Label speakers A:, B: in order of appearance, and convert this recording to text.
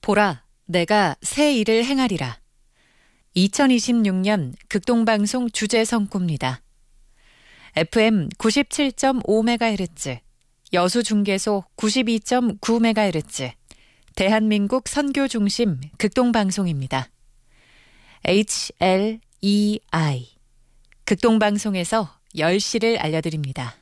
A: 보라, 내가 새 일을 행하리라. 2026년 극동방송 주제 성구입니다. FM 97.5MHz, 여수중계소 92.9MHz, 대한민국 선교 중심 극동방송입니다. HLEI, 극동방송에서 10시를 알려드립니다.